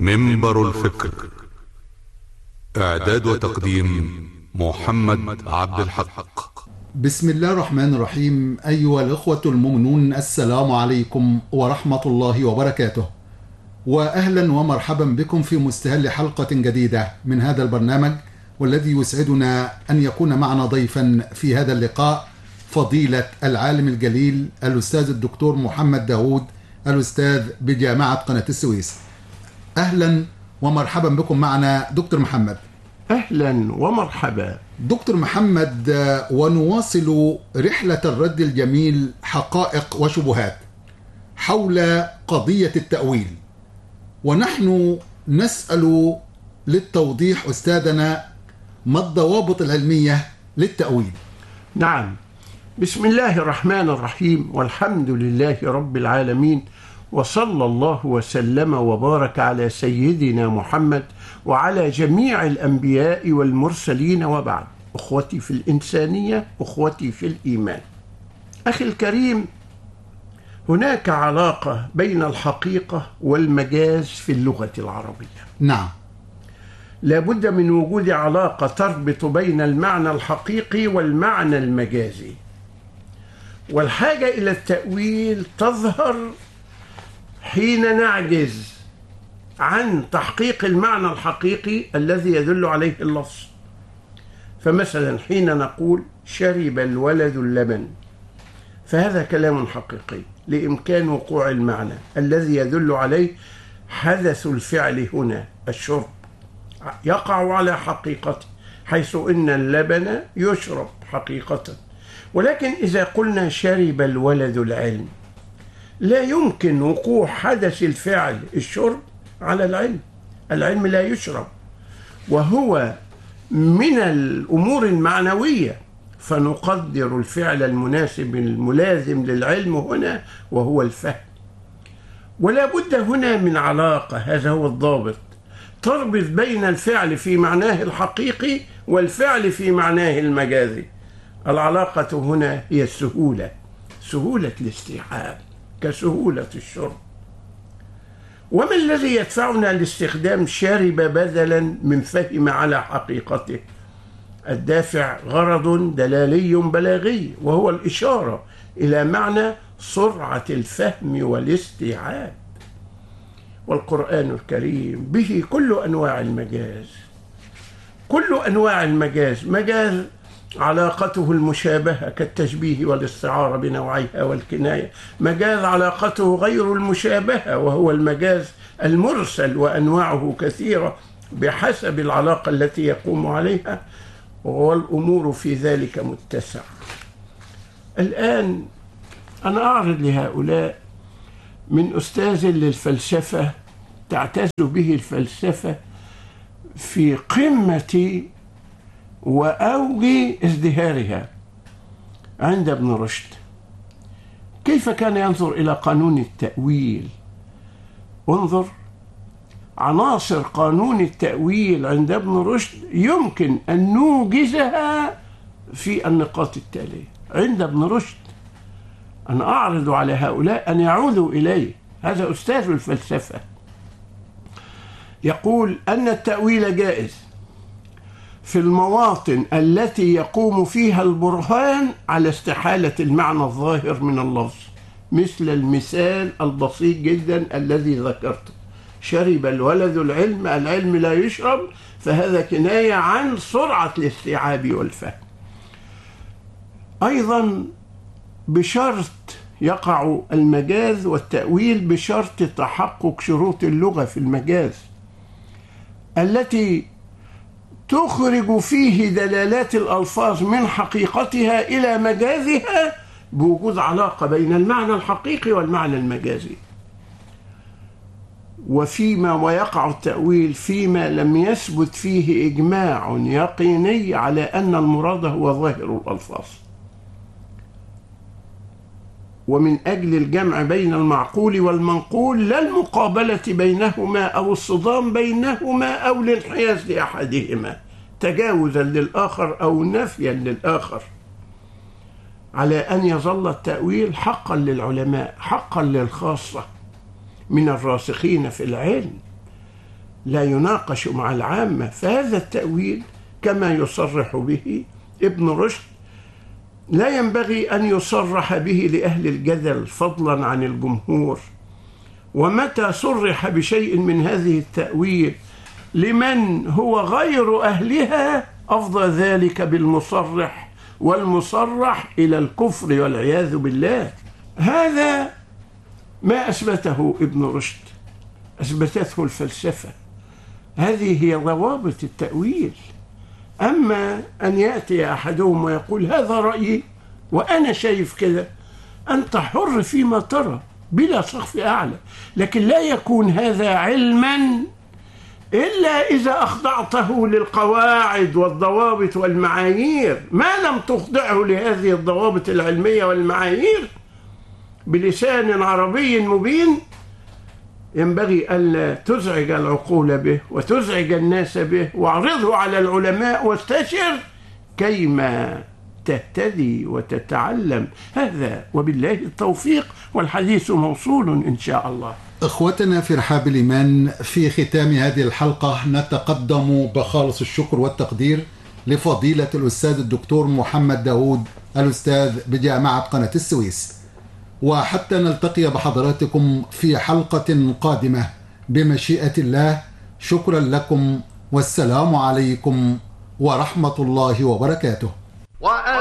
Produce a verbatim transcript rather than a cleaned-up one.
منبر الفكر. إعداد وتقديم محمد عبد الحق. بسم الله الرحمن الرحيم. أيها الأخوة المؤمنون، السلام عليكم ورحمة الله وبركاته، وأهلا ومرحبا بكم في مستهل حلقة جديدة من هذا البرنامج، والذي يسعدنا أن يكون معنا ضيفا في هذا اللقاء فضيلة العالم الجليل الأستاذ الدكتور محمد داود، الأستاذ بجامعة قناة السويس. أهلا ومرحبا بكم معنا دكتور محمد. أهلا ومرحبا دكتور محمد، ونواصل رحلة الرد الجميل حقائق وشبهات حول قضية التأويل، ونحن نسأل للتوضيح أستاذنا ما الضوابط العلمية للتأويل؟ نعم، بسم الله الرحمن الرحيم، والحمد لله رب العالمين، وصلى الله وسلم وبارك على سيدنا محمد وعلى جميع الأنبياء والمرسلين، وبعد. أخوتي في الإنسانية، أخوتي في الإيمان، أخي الكريم، هناك علاقة بين الحقيقة والمجاز في اللغة العربية. نعم، لابد من وجود علاقة تربط بين المعنى الحقيقي والمعنى المجازي، والحاجة إلى التأويل تظهر حين نعجز عن تحقيق المعنى الحقيقي الذي يدل عليه اللفظ. فمثلا حين نقول شرب الولد اللبن، فهذا كلام حقيقي لإمكان وقوع المعنى الذي يدل عليه حدث الفعل هنا، الشرب، يقع على حقيقته، حيث إن اللبن يشرب حقيقة. ولكن إذا قلنا شرب الولد العلم، لا يمكن وقوع حدث الفعل الشرب على العلم. العلم لا يشرب، وهو من الأمور المعنوية، فنقدر الفعل المناسب الملازم للعلم هنا وهو الفهم. ولا بد هنا من علاقة، هذا هو الضابط، تربط بين الفعل في معناه الحقيقي والفعل في معناه المجازي. العلاقة هنا هي السهولة، سهولة الاستيعاب كسهولة الشرب. وما الذي يدفعنا لاستخدام شرب بدلا من فهم على حقيقته؟ الدافع غرض دلالي بلاغي، وهو الإشارة إلى معنى سرعة الفهم والاستيعاب. والقرآن الكريم به كل أنواع المجاز، كل أنواع المجاز، مجاز علاقته المشابهة كالتشبيه والاستعارة بنوعيها والكناية، مجاز علاقته غير المشابهة وهو المجاز المرسل، وأنواعه كثيرة بحسب العلاقة التي يقوم عليها، والأمور في ذلك متسعة. الآن أنا أعرض لهؤلاء من أستاذ للفلسفة تعتز به الفلسفة في قمة وأوج ازدهارها عند ابن رشد، كيف كان ينظر إلى قانون التأويل. انظر عناصر قانون التأويل عند ابن رشد يمكن أن نوجزها في النقاط التالية عند ابن رشد. أنا أعرض على هؤلاء أن يعودوا إليه، هذا أستاذ الفلسفة. يقول أن التأويل جائز في المواطن التي يقوم فيها البرهان على استحالة المعنى الظاهر من اللفظ، مثل المثال البسيط جدا الذي ذكرته، شرب الولد العلم، العلم لا يشرب، فهذا كناية عن سرعة الاستيعاب والفهم. أيضا بشرط يقع المجاز والتأويل بشرط تحقق شروط اللغة في المجاز التي تخرج فيه دلالات الألفاظ من حقيقتها إلى مجازها بوجود علاقة بين المعنى الحقيقي والمعنى المجازي. وفيما ويقع التأويل فيما لم يثبت فيه إجماع يقيني على أن المراد هو ظاهر الألفاظ، ومن أجل الجمع بين المعقول والمنقول، لا المقابلة بينهما أو الصدام بينهما أو الانحياز لأحدهما تجاوزا للآخر أو نفيا للآخر، على أن يظل التأويل حقا للعلماء، حقا للخاصة من الراسخين في العلم، لا يناقش مع العامة. فهذا التأويل كما يصرح به ابن رشد لا ينبغي أن يصرح به لأهل الجدل فضلا عن الجمهور. ومتى صرح بشيء من هذه التأويل لمن هو غير أهلها أفضى ذلك بالمصرح والمصرح إلى الكفر والعياذ بالله. هذا ما أثبته ابن رشد، أثبتته الفلسفة. هذه هي ضوابط التأويل. أما أن يأتي أحدهم ويقول هذا رأيي وأنا شايف كده، أنت حر فيما ترى بلا سقف أعلى، لكن لا يكون هذا علما إلا إذا أخضعته للقواعد والضوابط والمعايير. ما لم تخضعه لهذه الضوابط العلمية والمعايير بلسان عربي مبين ينبغي ألا تزعج العقول به وتزعج الناس به، واعرضه على العلماء واستشر كيما تهتدي وتتعلم. هذا وبالله التوفيق، والحديث موصول إن شاء الله. إخوتنا في رحاب الإيمان، في ختام هذه الحلقة نتقدم بخالص الشكر والتقدير لفضيلة الأستاذ الدكتور محمد داود، الأستاذ بجامعة قناة السويس. وحتى نلتقي بحضراتكم في حلقة قادمة بمشيئة الله، شكرا لكم والسلام عليكم ورحمة الله وبركاته.